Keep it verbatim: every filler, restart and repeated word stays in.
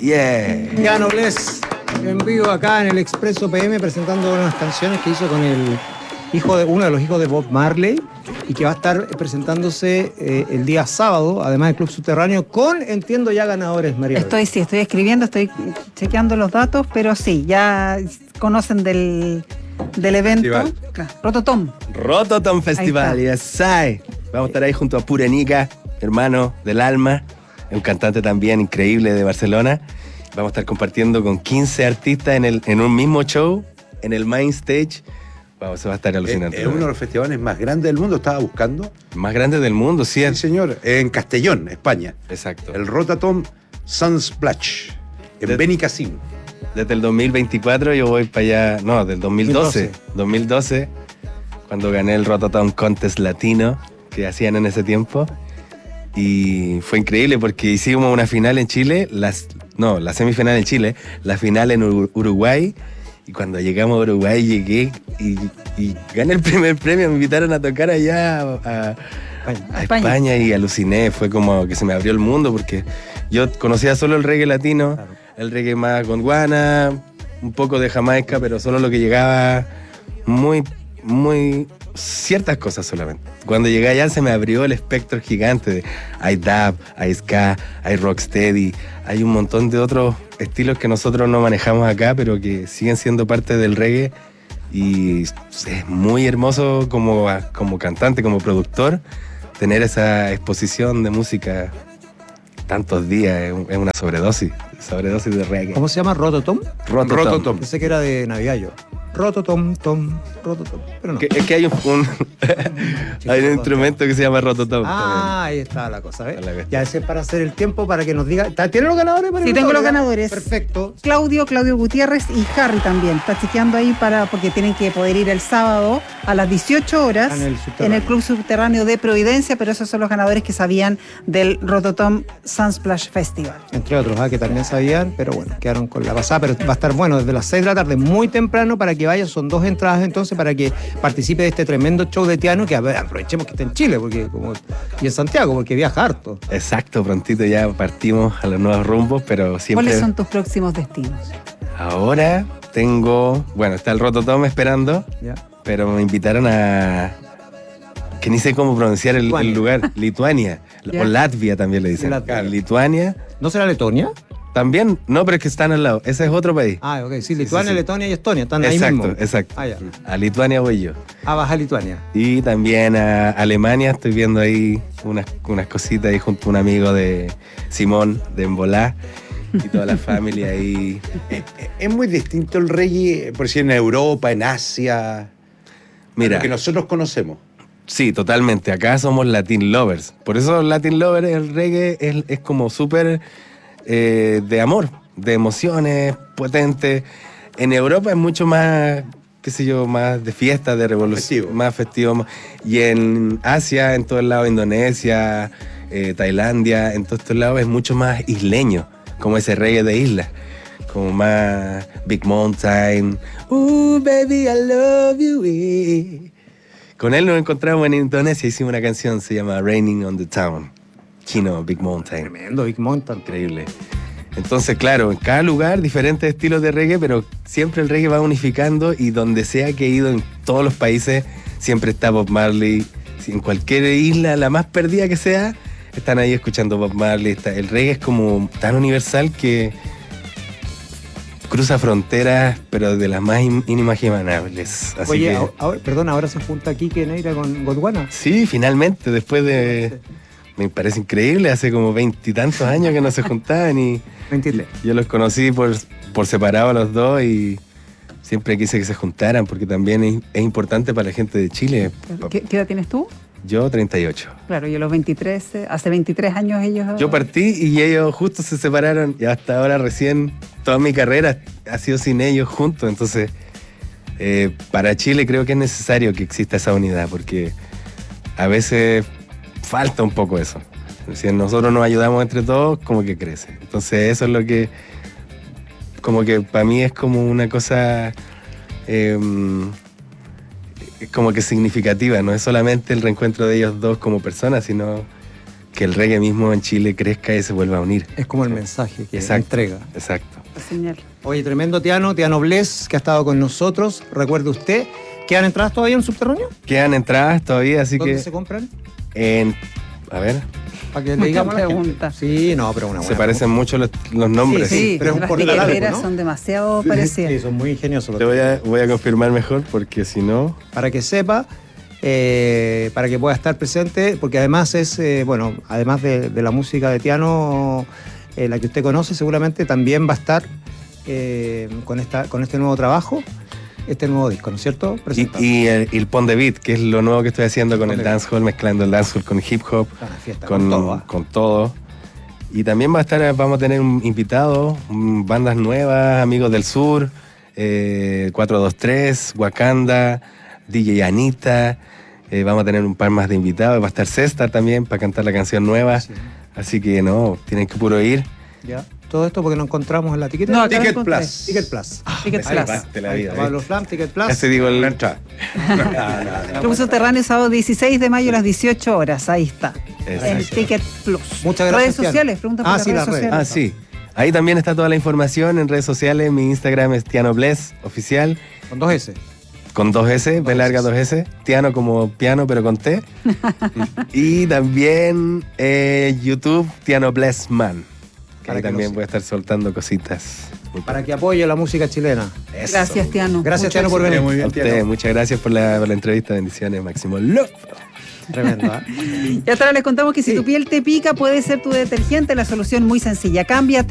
Yeah. Ya Noblesse en vivo acá en el Expreso P M presentando unas canciones que hizo con el hijo de uno de los hijos de Bob Marley y que va a estar presentándose eh, el día sábado, además del Club Subterráneo, con, entiendo, ya ganadores, María. Estoy, sí, estoy escribiendo, estoy chequeando los datos, pero sí, ya conocen del, del evento. Claro, Rototom. Rototom Festival, yes, I. Vamos a estar ahí junto a Purenica, hermano del alma, un cantante también increíble de Barcelona. Vamos a estar compartiendo con quince artistas en, el, en un mismo show, en el main stage. Vamos, se va a estar alucinante. Es uno de los festivales más grandes del mundo, estaba buscando. Más grande del mundo, sí. Sí, señor, en Castellón, España. Exacto. El Rototom Sunsplash, en De- Benicassim. Desde el dos mil veinticuatro yo voy para allá, no, del dos mil doce. dos mil doce, cuando gané el Rototom Contest Latino que hacían en ese tiempo. Y fue increíble porque hicimos una final en Chile, las, no, la semifinal en Chile, la final en Ur- Uruguay. Y cuando llegamos a Uruguay llegué y, y gané el primer premio. Me invitaron a tocar allá a, a- a España. España y aluciné. Fue como que se me abrió el mundo porque yo conocía solo el reggae latino, Claro. el reggae más gondwana, un poco de Jamaica, pero solo lo que llegaba muy, muy... ciertas cosas solamente. Cuando llegué allá se me abrió el espectro gigante de hay dub, hay ska, hay rocksteady, hay un montón de otros estilos que nosotros no manejamos acá, pero que siguen siendo parte del reggae. Y es muy hermoso como, como cantante, como productor, tener esa exposición de música tantos días. Es un- es una sobredosis, sobredosis de reggae. ¿Cómo se llama? ¿Rototom? Rototom. Rototom. Pensé que era de Navidad yo. Rototom, tom, rototom. Pero no. Que- es que hay un, un- hay un instrumento que se llama rototom. Ah, ahí está la cosa, ¿ves? Está la cuestión. Ya ese es para hacer el tiempo para que nos diga. ¿Tienen los ganadores? María? Sí, tengo los Ya. ganadores. Perfecto. Claudio, Claudio Gutiérrez y Harry también. Está chequeando ahí para, porque tienen que poder ir el sábado a las dieciocho horas En el subterráneo. en el Club Subterráneo de Providencia, pero esos son los ganadores que sabían del Rototom Sunsplash Festival. Entre otros, ¿ah? Que también sabían, pero bueno, quedaron con la pasada. Pero va a estar bueno desde las seis de la tarde, muy temprano, para que vaya. Son dos entradas entonces para que participe de este tremendo show de Tiano, que a ver, aprovechemos que está en Chile porque como, y en Santiago, porque viaja harto. Exacto, prontito ya partimos a los nuevos rumbos, pero siempre... ¿Cuáles son tus próximos destinos? Ahora tengo... Bueno, está el Rototom esperando, ¿Ya? pero me invitaron a... Que ni sé cómo pronunciar el, Lituania. el lugar. Lituania. Ya. O Latvia también le dicen. Latvia. Lituania. ¿No será Letonia? También, no, pero es que están al lado. Ese es otro país. Ah, ok, sí, Lituania, sí. Letonia y Estonia, están ahí Exacto, mismo. exacto. Ah, ya. A Lituania voy yo. Ah, baja Lituania. Y también a Alemania, estoy viendo ahí unas, unas cositas ahí junto a un amigo de Simón, de Embolá, y toda la familia ahí. Eh, eh, Es muy distinto el reggae, por si en Europa, en Asia, Mira, lo que nosotros conocemos. sí, totalmente. Acá somos Latin Lovers. Por eso Latin Lovers, el reggae es, es como súper eh, de amor, de emociones, potente. En Europa es mucho más, qué sé yo, más de fiesta, de revolución, Festivo. más festivo. más- Y en Asia, en todo el lado, Indonesia, eh, Tailandia, en todos estos lados es mucho más isleño, como ese reggae de isla. Como más Big Mountain. Ooh, baby, I love you. eh. Con él nos encontramos en Indonesia, hicimos una canción, se llama Raining on the Town. Chino, Big Mountain. Tremendo, Big Mountain. Increíble. Entonces, claro, en cada lugar diferentes estilos de reggae, pero siempre el reggae va unificando y donde sea que he ido en todos los países, siempre está Bob Marley. Si en cualquier isla, la más perdida que sea, están ahí escuchando Bob Marley. Está- el reggae es como tan universal que cruza fronteras, pero de las más in- inimaginables. Así Oye, que, ahora- ahora- perdón, ahora se junta Quique Neira con Gondwana. sí, finalmente, después de... Me parece increíble, hace como veintitantos años que no se juntaban y veintitrés. yo los conocí por, por separado a los dos y siempre quise que se juntaran porque también es, es importante para la gente de Chile. ¿Qué, qué edad tienes tú? Yo treinta y ocho. Claro, yo los veintitrés, eh, hace veintitrés años ellos... Yo partí y ellos justo se separaron y hasta ahora recién toda mi carrera ha sido sin ellos juntos. Entonces, eh, para Chile creo que es necesario que exista esa unidad porque a veces falta un poco eso. Si nosotros nos ayudamos entre todos, como que crece. Entonces eso es lo que, como que para mí es como una cosa, eh, es como que significativa. No es solamente el reencuentro de ellos dos como personas, sino que el reggae mismo en Chile crezca y se vuelva a unir. Es como el mensaje que Exacto. entrega. Exacto. La señal. Oye, tremendo Tiano, Tiano Bless, que ha estado con nosotros. Recuerde usted, ¿quedan entradas todavía en el subterráneo? Quedan entradas todavía, así ¿Dónde que se compran? en, a ver, Para que le Mucha digamos a la gente. pregunta. Sí, no, pero una buena se parecen mucho los, los nombres. Sí, Sí, pero es un las portal algo, tiqueteras ¿no? son demasiado Sí, parecidas. son muy ingeniosos los Te voy a, voy a confirmar mejor porque si no... para que sepa, eh, para que pueda estar presente, porque además es, eh, bueno, además de, de la música de Tiano, eh, la que usted conoce, seguramente también va a estar eh, con, esta, con este nuevo trabajo, este nuevo disco, ¿no es cierto? Y, Presentado. y el, y el Pon de Beat, que es lo nuevo que estoy haciendo con Pon el de Beat. dancehall, mezclando el dancehall con hip hop, Ah, fiesta, con, con todo, ¿ah? con todo. Y también va a estar, vamos a tener un invitado, mm, bandas nuevas, Amigos del Sur, eh, cuatro dos tres, Wakanda, D J Anita. eh, vamos a tener un par más de invitados. Va a estar César también para cantar la canción nueva. Sí. Así que no, tienen que puro ir. Ya. Todo esto porque no encontramos en la etiqueta. No, acá lo Ticket encontré. Plus. Ticket Plus. Ticket Ahí Plus. va, de la Ahí vida, está, Pablo ¿eh? Flam, Ticket Plus. Casi digo el... La entrada. Club Subterráneo, sábado dieciséis de mayo a las dieciocho horas. Ahí está. Exacto. El Ticket Plus. Muchas gracias, Redes Tiano. sociales, pregunta por Ah, las sí, redes las redes. sociales. Ah, sí. Ahí también está toda la información en redes sociales. Mi Instagram es Tiano Bless oficial, Con dos S. con dos S, B larga dos S. Tiano como piano, pero con T. Y también eh, YouTube, Tiano Bless Man. Que Para ahí que también lo voy a estar soltando cositas. Para que apoye la música chilena. Eso. Gracias, Tiano. Gracias, Mucho Tiano, por éxito. venir. Muy A bien, ustedes, Tiano. muchas gracias por la, por la entrevista. Bendiciones, Máximo Love. Tremendo, ¿ah? Y hasta ahora les contamos que si tu piel te pica, puede ser tu detergente la solución muy sencilla. Cámbiate